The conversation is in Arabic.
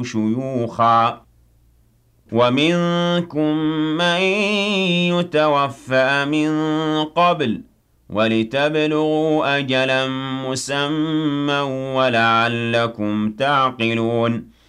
شيوخا ومنكم من يتوفى من قبل ولتبلغوا أجلا مسمى ولعلكم تعقلون